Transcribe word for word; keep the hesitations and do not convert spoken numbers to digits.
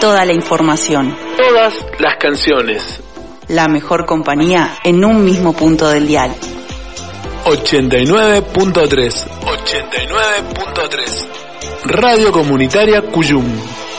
toda la información. Todas las canciones. La mejor compañía en un mismo punto del dial. ochenta y nueve punto tres. ochenta y nueve punto tres. Radio Comunitaria Cuyum.